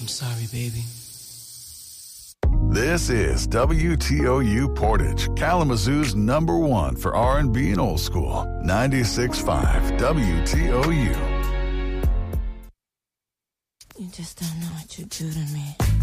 I'm sorry, baby. This is WTOU Portage, Kalamazoo's #1 for R&B and old school. 96.5 WTOU. You just don't know what you do to me.